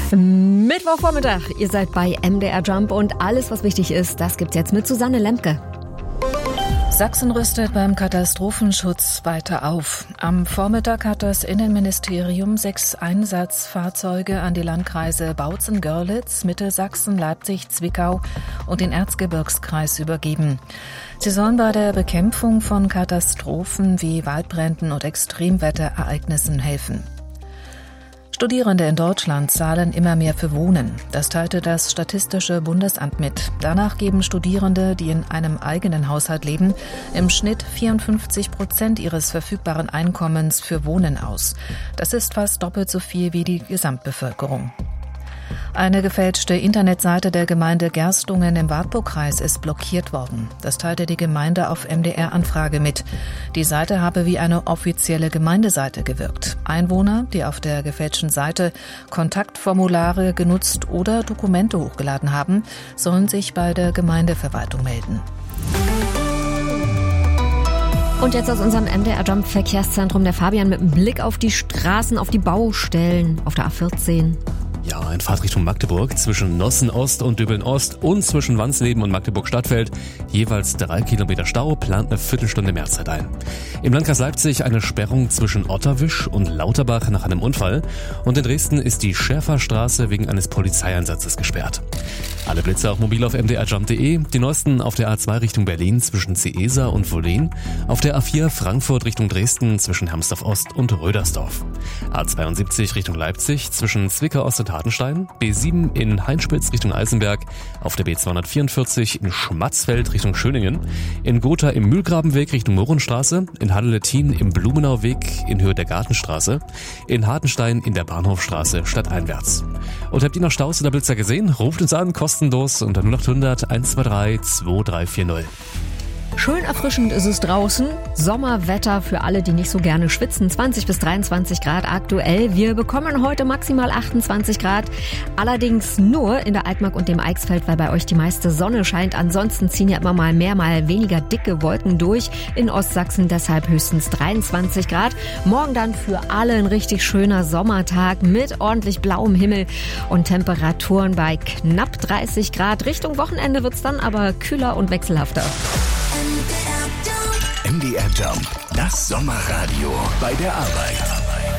Mittwochvormittag, ihr seid bei MDR Jump und alles, was wichtig ist, das gibt's jetzt mit Susanne Lemke. Sachsen rüstet beim Katastrophenschutz weiter auf. Am Vormittag hat das Innenministerium 6 Einsatzfahrzeuge an die Landkreise Bautzen-Görlitz, Mitte Sachsen, Leipzig, Zwickau und den Erzgebirgskreis übergeben. Sie sollen bei der Bekämpfung von Katastrophen wie Waldbränden und Extremwetterereignissen helfen. Studierende in Deutschland zahlen immer mehr für Wohnen. Das teilte das Statistische Bundesamt mit. Danach geben Studierende, die in einem eigenen Haushalt leben, im Schnitt 54% ihres verfügbaren Einkommens für Wohnen aus. Das ist fast doppelt so viel wie die Gesamtbevölkerung. Eine gefälschte Internetseite der Gemeinde Gerstungen im Wartburgkreis ist blockiert worden. Das teilte die Gemeinde auf MDR-Anfrage mit. Die Seite habe wie eine offizielle Gemeindeseite gewirkt. Einwohner, die auf der gefälschten Seite Kontaktformulare genutzt oder Dokumente hochgeladen haben, sollen sich bei der Gemeindeverwaltung melden. Und jetzt aus unserem MDR Jump Verkehrszentrum der Fabian mit einem Blick auf die Straßen, auf die Baustellen, auf der A14. Ja, in Fahrtrichtung Magdeburg zwischen Nossen Ost und Döbeln Ost und zwischen Wansleben und Magdeburg Stadtfeld jeweils 3 Kilometer Stau, plant eine Viertelstunde Mehrzeit ein. Im Landkreis Leipzig eine Sperrung zwischen Otterwisch und Lauterbach nach einem Unfall und in Dresden ist die Schäferstraße wegen eines Polizeieinsatzes gesperrt. Alle Blitze auch mobil auf mdrjump.de, die neuesten auf der A2 Richtung Berlin zwischen Ciesa und Wollin, auf der A4 Frankfurt Richtung Dresden zwischen Hermsdorf Ost und Rödersdorf, A72 Richtung Leipzig zwischen Zwickau Ost und Hartenstein, B7 in Heinspitz Richtung Eisenberg, auf der B244 in Schmatzfeld Richtung Schöningen, in Gotha im Mühlgrabenweg Richtung Mohrenstraße, in Hadelettin im Blumenauweg in Höhe der Gartenstraße, in Hartenstein in der Bahnhofstraße stadteinwärts. Und habt ihr noch Staus oder Blitzer gesehen? Ruft uns an, kostenlos unter 0800 123 2340. Schön erfrischend ist es draußen. Sommerwetter für alle, die nicht so gerne schwitzen. 20 bis 23 Grad aktuell. Wir bekommen heute maximal 28 Grad. Allerdings nur in der Altmark und dem Eichsfeld, weil bei euch die meiste Sonne scheint. Ansonsten ziehen ja immer mal mehr, mal weniger dicke Wolken durch. In Ostsachsen deshalb höchstens 23 Grad. Morgen dann für alle ein richtig schöner Sommertag mit ordentlich blauem Himmel und Temperaturen bei knapp 30 Grad. Richtung Wochenende wird's dann aber kühler und wechselhafter. MDR Jump, das Sommerradio bei der Arbeit.